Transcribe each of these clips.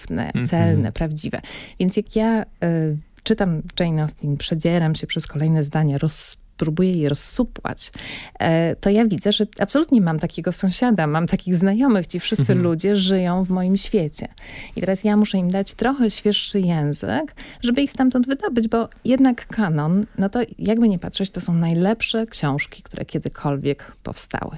trafne, celne, prawdziwe. Więc jak ja czytam Jane Austen, przedzieram się przez kolejne zdania, próbuję je rozsupłać, to ja widzę, że absolutnie mam takiego sąsiada, mam takich znajomych, ci wszyscy ludzie żyją w moim świecie. I teraz ja muszę im dać trochę świeższy język, żeby ich stamtąd wydobyć, bo jednak kanon, no to jakby nie patrzeć, to są najlepsze książki, które kiedykolwiek powstały.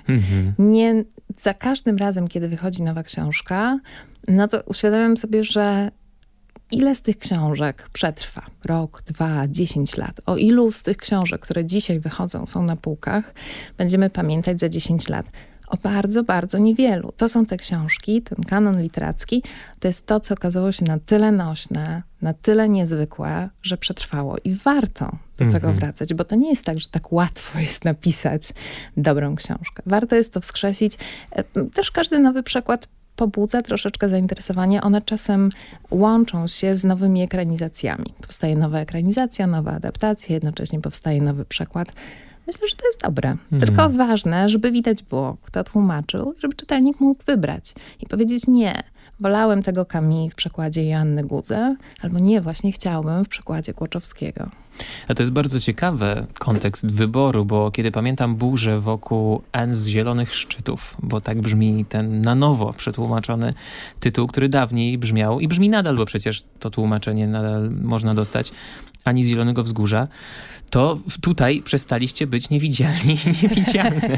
Nie za każdym razem, kiedy wychodzi nowa książka, no to uświadamiam sobie, że ile z tych książek przetrwa? Rok, 2, 10 lat. O ilu z tych książek, które dzisiaj wychodzą, są na półkach, będziemy pamiętać za 10 lat? O bardzo, bardzo niewielu. To są te książki, ten kanon literacki, to jest to, co okazało się na tyle nośne, na tyle niezwykłe, że przetrwało. I warto do tego wracać, bo to nie jest tak, że tak łatwo jest napisać dobrą książkę. Warto jest to wskrzesić. Też każdy nowy przekład pobudza troszeczkę zainteresowanie. One czasem łączą się z nowymi ekranizacjami. Powstaje nowa ekranizacja, nowa adaptacja, jednocześnie powstaje nowy przekład. Myślę, że to jest dobre. Tylko ważne, żeby widać było, kto tłumaczył, żeby czytelnik mógł wybrać i powiedzieć nie. Wolałem tego Camus w przekładzie Joanny Gudze, albo nie, właśnie chciałbym w przekładzie Kłoczowskiego. A to jest bardzo ciekawy kontekst wyboru, bo kiedy pamiętam burzę wokół N z Zielonych Szczytów, bo tak brzmi ten na nowo przetłumaczony tytuł, który dawniej brzmiał i brzmi nadal, bo przecież to tłumaczenie nadal można dostać, Ani z Zielonego Wzgórza, to tutaj przestaliście być niewidzialni i niewidzialne.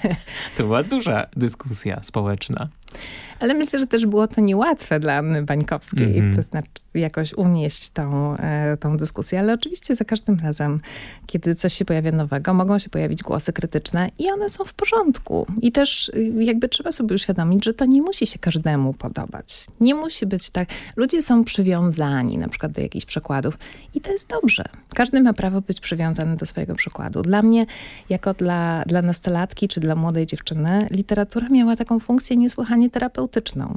To była duża dyskusja społeczna. Ale myślę, że też było to niełatwe dla Anny Bańkowskiej, to znaczy jakoś unieść tą dyskusję, ale oczywiście za każdym razem, kiedy coś się pojawia nowego, mogą się pojawić głosy krytyczne i one są w porządku. I też jakby trzeba sobie uświadomić, że to nie musi się każdemu podobać. Nie musi być tak. Ludzie są przywiązani na przykład do jakichś przekładów i to jest dobrze. Każdy ma prawo być przywiązany do swojego przekładu. Dla mnie, jako dla nastolatki czy dla młodej dziewczyny, literatura miała taką funkcję niesłychanie terapeutyczną.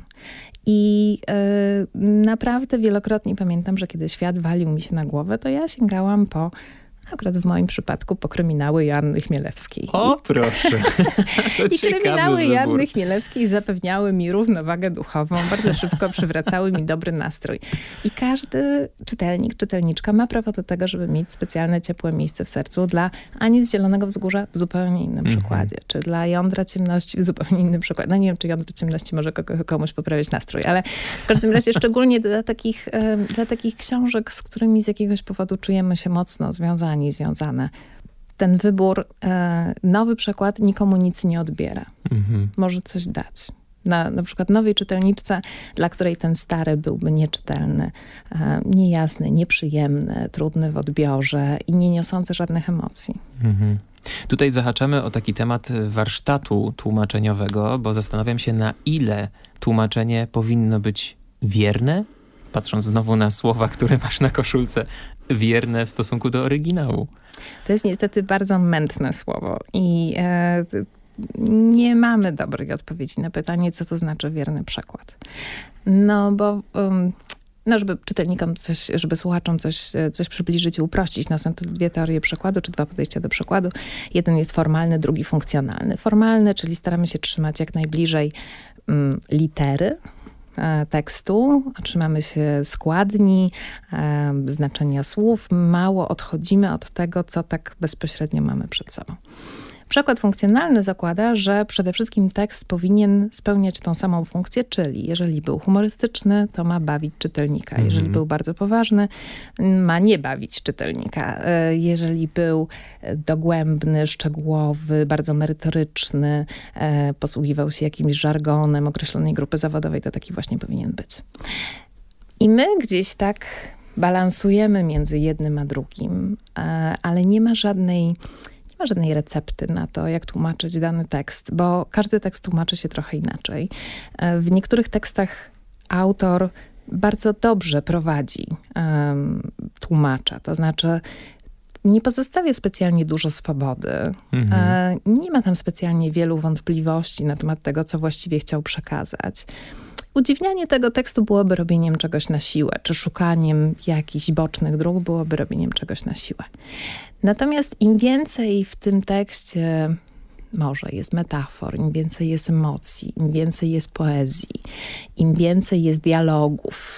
I naprawdę wielokrotnie pamiętam, że kiedy świat walił mi się na głowę, to ja sięgałam akurat w moim przypadku, po kryminały Joanny Chmielewskiej. O, proszę. I kryminały Joanny Chmielewskiej zapewniały mi równowagę duchową, bardzo szybko przywracały mi dobry nastrój. I każdy czytelnik, czytelniczka ma prawo do tego, żeby mieć specjalne, ciepłe miejsce w sercu dla Ani z Zielonego Wzgórza w zupełnie innym przykładzie, czy dla Jądra Ciemności w zupełnie innym przykładzie. No nie wiem, czy Jądro Ciemności może komuś poprawiać nastrój, ale w każdym razie szczególnie dla takich książek, z którymi z jakiegoś powodu czujemy się mocno związane. Ten wybór, nowy przekład nikomu nic nie odbiera. Może coś dać. Na przykład nowej czytelniczce, dla której ten stary byłby nieczytelny, niejasny, nieprzyjemny, trudny w odbiorze i nie niosący żadnych emocji. Tutaj zahaczamy o taki temat warsztatu tłumaczeniowego, bo zastanawiam się, na ile tłumaczenie powinno być wierne, patrząc znowu na słowa, które masz na koszulce, wierne w stosunku do oryginału. To jest niestety bardzo mętne słowo i nie mamy dobrej odpowiedzi na pytanie, co to znaczy wierny przekład. No bo żeby czytelnikom żeby słuchaczom coś przybliżyć i uprościć. Są to dwie teorie przekładu, czy dwa podejścia do przekładu. Jeden jest formalny, drugi funkcjonalny. Formalny, czyli staramy się trzymać jak najbliżej litery tekstu, trzymamy się składni, znaczenia słów, mało odchodzimy od tego, co tak bezpośrednio mamy przed sobą. Przekład funkcjonalny zakłada, że przede wszystkim tekst powinien spełniać tą samą funkcję, czyli jeżeli był humorystyczny, to ma bawić czytelnika. Jeżeli był bardzo poważny, ma nie bawić czytelnika. Jeżeli był dogłębny, szczegółowy, bardzo merytoryczny, posługiwał się jakimś żargonem określonej grupy zawodowej, to taki właśnie powinien być. I my gdzieś tak balansujemy między jednym a drugim, ale nie ma żadnej recepty na to, jak tłumaczyć dany tekst, bo każdy tekst tłumaczy się trochę inaczej. W niektórych tekstach autor bardzo dobrze prowadzi tłumacza, to znaczy nie pozostawia specjalnie dużo swobody. Nie ma tam specjalnie wielu wątpliwości na temat tego, co właściwie chciał przekazać. Udziwnianie tego tekstu byłoby robieniem czegoś na siłę, czy szukaniem jakichś bocznych dróg byłoby robieniem czegoś na siłę. Natomiast im więcej w tym tekście może jest metafor, im więcej jest emocji, im więcej jest poezji, im więcej jest dialogów,